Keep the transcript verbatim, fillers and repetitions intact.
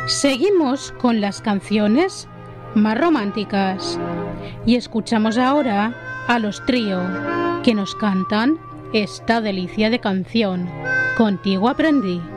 Seguimos con las canciones más románticas y escuchamos ahora a los Trío, que nos cantan esta delicia de canción. Contigo aprendí.